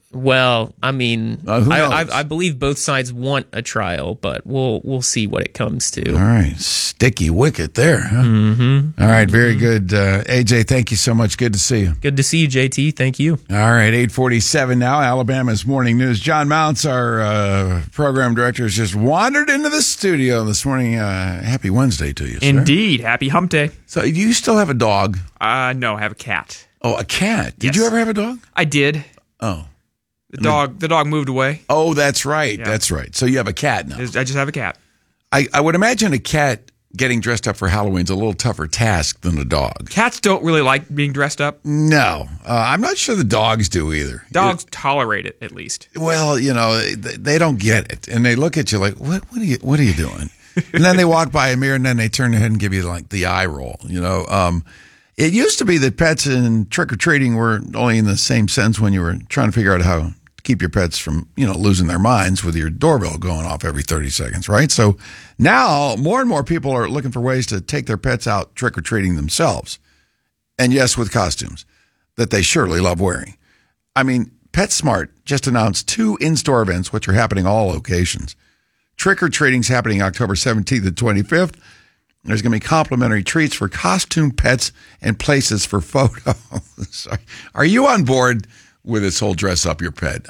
well, I mean, Uh, who I, knows? I I believe both sides want a trial, but we'll we'll see what it comes to. All right, sticky wicket there. Huh? Mm-hmm. All right, very good. Uh, A J, thank you so much. Good to see you. Good to see you, J T. Thank you. All right, eight forty-seven now, Alabama's Morning News. John Mounts, our uh, program director, has just wandered into the studio this morning. Uh, happy Wednesday to you, sir. Indeed. Happy hump day. So do you still have a dog? Uh, no, I have a cat. Oh, a cat. Did Yes. you ever have a dog? I did. Oh. The dog the dog moved away. Oh, that's right. Yeah. That's right. So you have a cat now. I just have a cat. I, I would imagine a cat getting dressed up for Halloween is a little tougher task than a dog. Cats don't really like being dressed up. No, uh, I'm not sure the dogs do either. Dogs tolerate it, at least. Well, you know, they, they don't get it, and they look at you like, "What? What are you? What are you doing?" And then they walk by a mirror, and then they turn their head and give you like the eye roll. You know, um, it used to be that pets and trick or treating were only in the same sense when you were trying to figure out how to keep your pets from, you know, losing their minds with your doorbell going off every thirty seconds, right? So now more and more people are looking for ways to take their pets out trick or treating themselves, and yes, with costumes that they surely love wearing. I mean, PetSmart just announced two in-store events, which are happening all locations. Trick-or-treating's happening October seventeenth and twenty-fifth. There's going to be complimentary treats for costume pets and places for photos. Are you on board with this whole dress up your pet?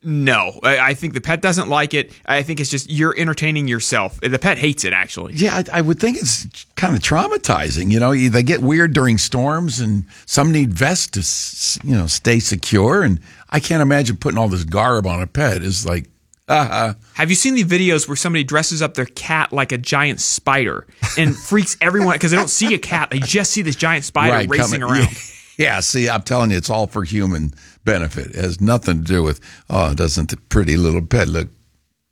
No, I, I think the pet doesn't like it. I think it's just you're entertaining yourself. The pet hates it, actually. Yeah, I, I would think it's kind of traumatizing. You know, they get weird during storms, and some need vests to, s- you know, stay secure. And I can't imagine putting all this garb on a pet is like, uh Have you seen the videos where somebody dresses up their cat like a giant spider and freaks everyone because they don't see a cat, they just see this giant spider Right, racing coming- around? Yeah, see, I'm telling you, it's all for human benefit. It has nothing to do with, oh, doesn't the pretty little pet look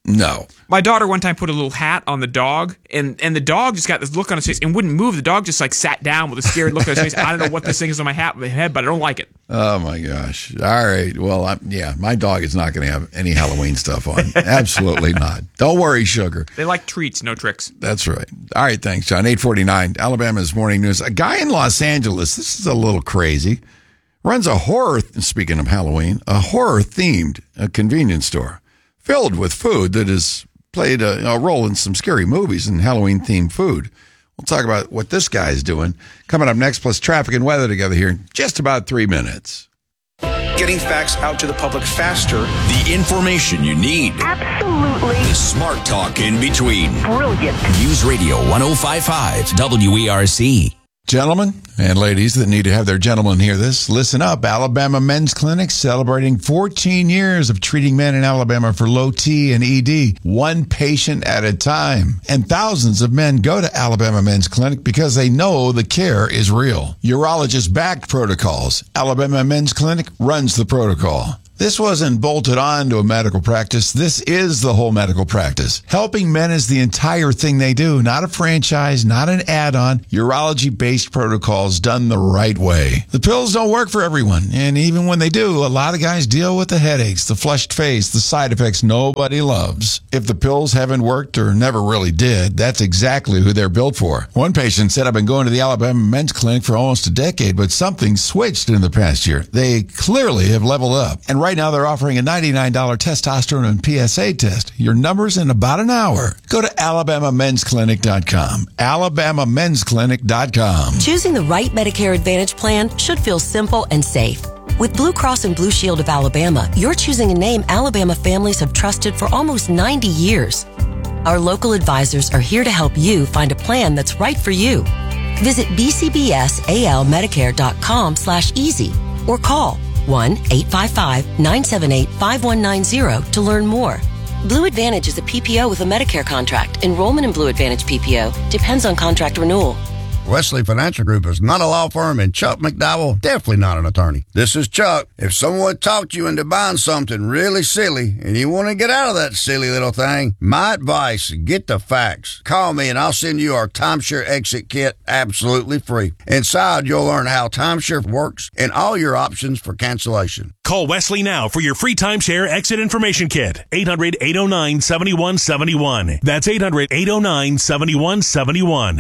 No. My daughter one time put a little hat on the dog, and, and the dog just got this look on his face and wouldn't move. The dog just like sat down with a scared look on his face. I don't know what this thing is on my hat, my head, but I don't like it. Oh, my gosh. All right. Well, I'm, yeah, my dog is not going to have any Halloween stuff on. Absolutely not. Don't worry, Sugar. They like treats, no tricks. That's right. All right, thanks, John. eight forty-nine, Alabama's Morning News. A guy in Los Angeles, this is a little crazy, runs a horror, speaking of Halloween, a horror-themed uh, convenience store filled with food that has played a, a role in some scary movies and Halloween-themed food. We'll talk about what this guy's doing coming up next, plus traffic and weather together here in just about three minutes. Getting facts out to the public faster. The information you need. Absolutely. The smart talk in between. Brilliant. News Radio one oh five point five W E R C. Gentlemen and ladies that need to have their gentlemen hear this, listen up. Alabama Men's Clinic celebrating fourteen years of treating men in Alabama for low T and E D, one patient at a time. And thousands of men go to Alabama Men's Clinic because they know the care is real. Urologist-backed protocols. Alabama Men's Clinic runs the protocol. This wasn't bolted on to a medical practice. This is the whole medical practice. Helping men is the entire thing they do, not a franchise, not an add-on. Urology-based protocols done the right way. The pills don't work for everyone, and even when they do, a lot of guys deal with the headaches, the flushed face, the side effects nobody loves. If the pills haven't worked or never really did, that's exactly who they're built for. One patient said, I've been going to the Alabama Men's Clinic for almost a decade, but something switched in the past year. They clearly have leveled up. And right now they're offering a ninety-nine dollars testosterone and P S A test. Your number's in about an hour. Go to alabama men's clinic dot com. alabama men's clinic dot com. Choosing the right Medicare Advantage plan should feel simple and safe. With Blue Cross and Blue Shield of Alabama, you're choosing a name Alabama families have trusted for almost ninety years. Our local advisors are here to help you find a plan that's right for you. Visit b c b s a l medicare dot com slash easy or call one eight five five, nine seven eight, five one nine zero to learn more. Blue Advantage is a P P O with a Medicare contract. Enrollment in Blue Advantage P P O depends on contract renewal. Wesley Financial Group is not a law firm, and Chuck McDowell definitely not an attorney. This is Chuck. If someone talked you into buying something really silly and you want to get out of that silly little thing, my advice, get the facts. Call me and I'll send you our timeshare exit kit absolutely free. Inside, you'll learn how timeshare works and all your options for cancellation. Call Wesley now for your free timeshare exit information kit. eight hundred, eight oh nine, seven one seven one. That's eight hundred, eight oh nine, seven one seven one.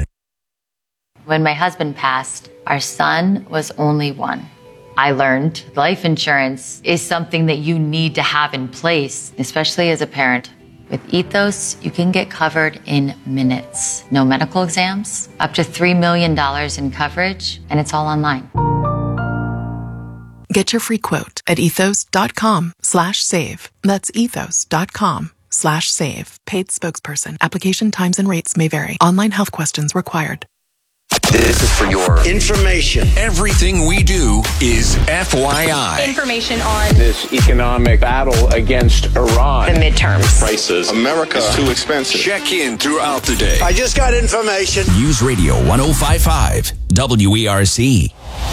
When my husband passed, our son was only one. I learned life insurance is something that you need to have in place, especially as a parent. With Ethos, you can get covered in minutes. No medical exams, up to three million dollars in coverage, and it's all online. Get your free quote at ethos.com slash save. That's ethos.com slash save. Paid spokesperson. Application times and rates may vary. Online health questions required. This is for your information. Everything we do is F Y I. Information on this economic battle against Iran. The midterms. Prices. America is too expensive. Check in throughout the day. I just got information. News Radio one oh five point five W E R C.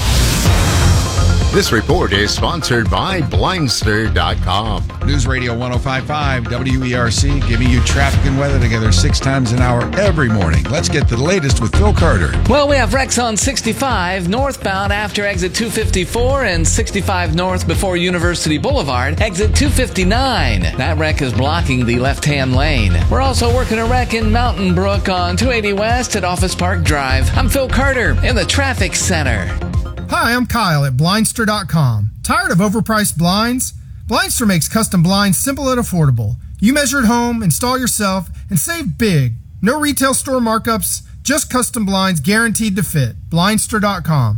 This report is sponsored by Blindster dot com. News Radio one oh five point five W E R C, giving you traffic and weather together six times an hour every morning. Let's get the latest with Phil Carter. Well, we have wrecks on sixty-five northbound after exit two fifty-four and sixty-five north before University Boulevard, exit two fifty-nine. That wreck is blocking the left-hand lane. We're also working a wreck in Mountain Brook on two eighty west at Office Park Drive. I'm Phil Carter in the traffic center. Hi, I'm Kyle at Blindster dot com. Tired of overpriced blinds? Blindster makes custom blinds simple and affordable. You measure at home, install yourself, and save big. No retail store markups, just custom blinds guaranteed to fit. Blindster dot com.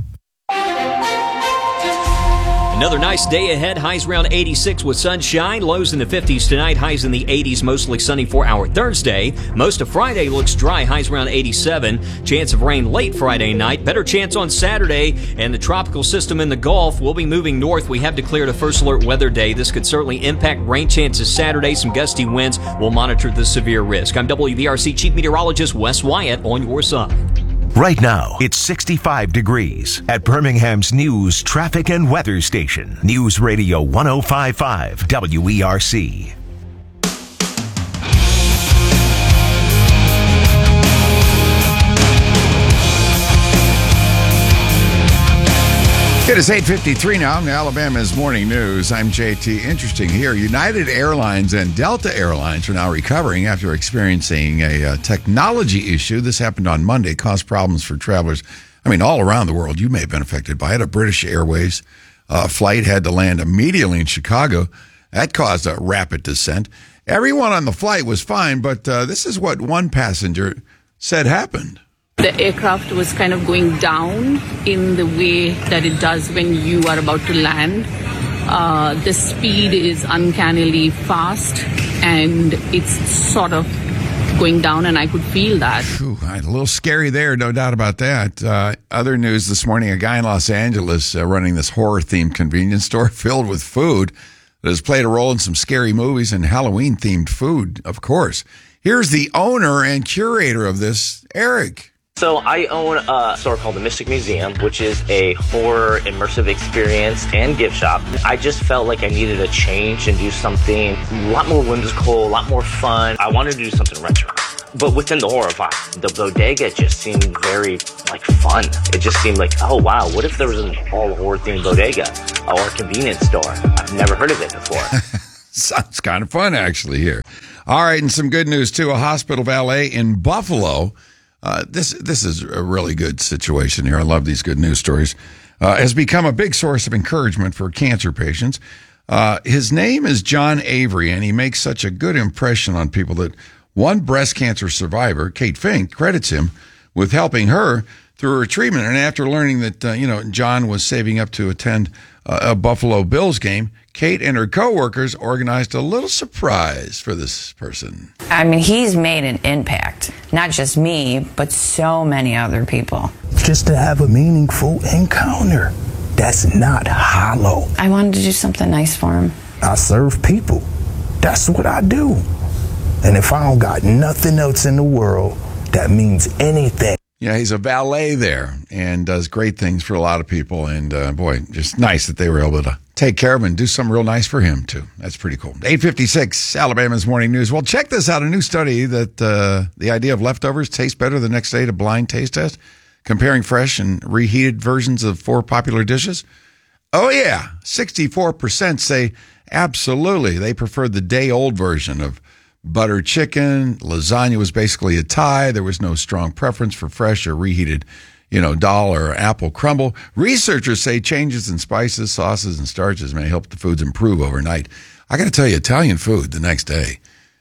Another nice day ahead. Highs around eighty-six with sunshine. Lows in the fifties tonight. Highs in the eighties. Mostly sunny for our Thursday. Most of Friday looks dry. Highs around eighty-seven. Chance of rain late Friday night. Better chance on Saturday. And the tropical system in the Gulf will be moving north. We have declared a first alert weather day. This could certainly impact rain chances Saturday. Some gusty winds. We'll monitor the severe risk. I'm W V R C Chief Meteorologist Wes Wyatt on your side. Right now, it's sixty-five degrees at Birmingham's News Traffic and Weather Station. News Radio one oh five point five W E R C. It is eight fifty-three now. Alabama's Morning News. I'm J T. Interesting here. United Airlines and Delta Airlines are now recovering after experiencing a uh, technology issue. This happened on Monday, caused problems for travelers. I mean, all around the world. You may have been affected by it. A British Airways uh, flight had to land immediately in Chicago. That caused a rapid descent. Everyone on the flight was fine, but uh, this is what one passenger said happened. The aircraft was kind of going down in the way that it does when you are about to land. Uh, the speed is uncannily fast, and it's sort of going down, and I could feel that. Whew, a little scary there, no doubt about that. Uh, other news this morning, a guy in Los Angeles uh, running this horror-themed convenience store filled with food that has played a role in some scary movies and Halloween-themed food, of course. Here's the owner and curator of this, Eric. So I own a store called the Mystic Museum, which is a horror immersive experience and gift shop. I just felt like I needed a change and do something a lot more whimsical, a lot more fun. I wanted to do something retro, but within the horror vibe. The bodega just seemed very like fun. It just seemed like, oh wow, what if there was an all horror themed bodega or a convenience store? I've never heard of it before. Sounds kind of fun actually here. All right, and some good news too. A hospital valet in Buffalo. Uh, this this is a really good situation here. I love these good news stories. Uh, has become a big source of encouragement for cancer patients. Uh, his name is John Avery, and he makes such a good impression on people that one breast cancer survivor, Kate Fink, credits him with helping her through her treatment. And after learning that uh, you know John was saving up to attend uh, a Buffalo Bills game, Kate and her coworkers organized a little surprise for this person. I mean, he's made an impact. Not just me, but so many other people. Just to have a meaningful encounter. That's not hollow. I wanted to do something nice for him. I serve people. That's what I do. And if I don't got nothing else in the world that means anything. Yeah, he's a valet there and does great things for a lot of people. And uh, boy, just nice that they were able to take care of him and do something real nice for him, too. That's pretty cool. eight fifty-six, Alabama's Morning News. Well, check this out. A new study that uh, the idea of leftovers tastes better the next day at a blind taste test, comparing fresh and reheated versions of four popular dishes. Oh, yeah. sixty-four percent say absolutely. They preferred the day-old version of butter chicken. Lasagna was basically a tie. There was no strong preference for fresh or reheated, you know, dal or apple crumble. Researchers say changes in spices, sauces, and starches may help the foods improve overnight. I got to tell you, Italian food the next day,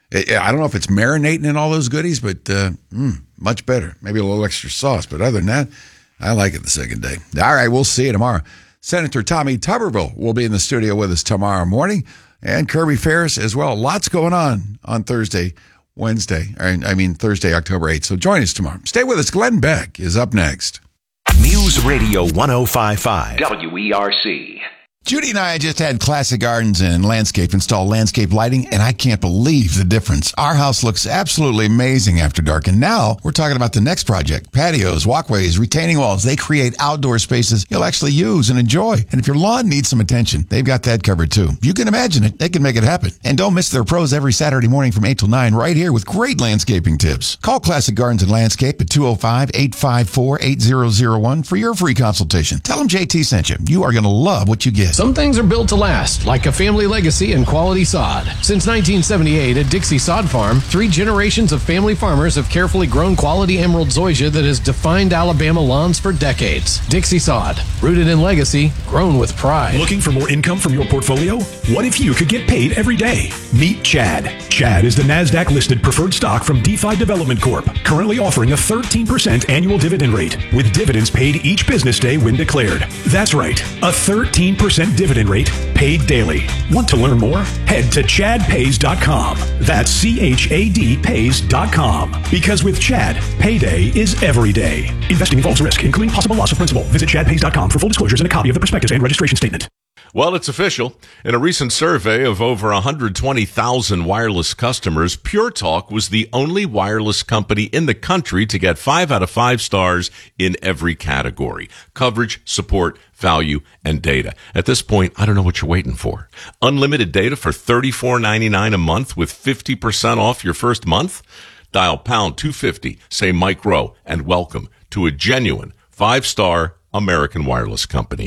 I don't know if it's marinating in all those goodies, but uh, mm, much better. Maybe a little extra sauce, but other than that, I like it the second day. All right, we'll see you tomorrow. Senator Tommy Tuberville will be in the studio with us tomorrow morning. And Kirby Ferris as well. Lots going on on Thursday, Wednesday. I mean, Thursday, October eighth. So join us tomorrow. Stay with us. Glenn Beck is up next. News Radio one oh five point five. W E R C. Judy and I just had Classic Gardens and Landscape install landscape lighting, and I can't believe the difference. Our house looks absolutely amazing after dark, and now we're talking about the next project. Patios, walkways, retaining walls. They create outdoor spaces you'll actually use and enjoy. And if your lawn needs some attention, they've got that covered too. If you can imagine it, they can make it happen. And don't miss their pros every Saturday morning from eight till nine right here with great landscaping tips. Call Classic Gardens and Landscape at two oh five, eight five four, eight oh oh one for your free consultation. Tell them J T sent you. You are going to love what you get. Some things are built to last, like a family legacy and quality sod. Since nineteen seventy-eight at Dixie Sod Farm, three generations of family farmers have carefully grown quality emerald zoysia that has defined Alabama lawns for decades. Dixie Sod, rooted in legacy, grown with pride. Looking for more income from your portfolio? What if you could get paid every day? Meet Chad. Chad is the NASDAQ-listed preferred stock from DeFi Development Corp, currently offering a thirteen percent annual dividend rate, with dividends paid each business day when declared. That's right, a thirteen percent dividend rate paid daily. Want to learn more? Head to chad pays dot com. That's C H A D pays dot com. Because with Chad, payday is every day. Investing involves risk, including possible loss of principal. Visit chad pays dot com for full disclosures and a copy of the prospectus and registration statement. Well, it's official. In a recent survey of over one hundred twenty thousand wireless customers, Pure Talk was the only wireless company in the country to get five out of five stars in every category: coverage, support, value, and data. At this point, I don't know what you're waiting for. Unlimited data for thirty-four ninety-nine a month with fifty percent off your first month? Dial pound two fifty, say Mike Rowe, and welcome to a genuine five-star American wireless company.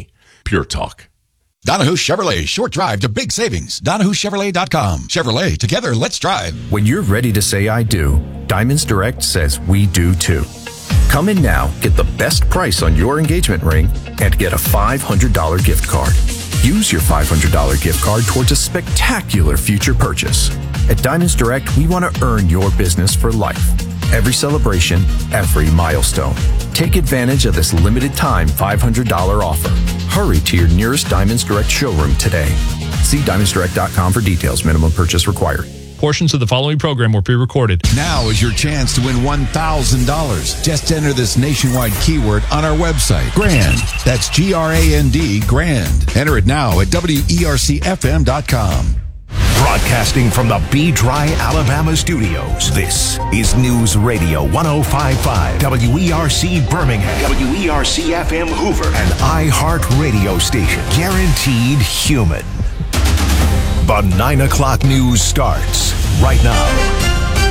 Pure Talk. Donahue Chevrolet, short drive to big savings. Donahue Chevrolet dot com. Chevrolet, together, let's drive. When you're ready to say I do, Diamonds Direct says we do too. Come in now, get the best price on your engagement ring, and get a five hundred dollars gift card. Use your five hundred dollars gift card towards a spectacular future purchase. At Diamonds Direct, we want to earn your business for life. Every celebration, every milestone. Take advantage of this limited time five hundred dollars offer. Hurry to your nearest Diamonds Direct showroom today. See diamonds direct dot com for details. Minimum purchase required. Portions of the following program were pre-recorded. Now is your chance to win one thousand dollars. Just enter this nationwide keyword on our website. Grand. That's G R A N D, Grand. Enter it now at W E R C F M dot com. Broadcasting from the B-Dry, Alabama studios, this is News Radio one oh five point five, W E R C Birmingham, W E R C F M Hoover, an iHeart radio station, guaranteed human. The nine o'clock news starts right now.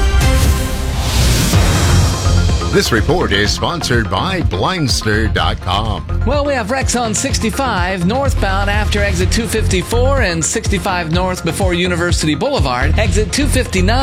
This report is sponsored by Blindster dot com. Well, we have wrecks on sixty-five northbound after exit two fifty-four and sixty-five north before University Boulevard, exit two fifty-nine.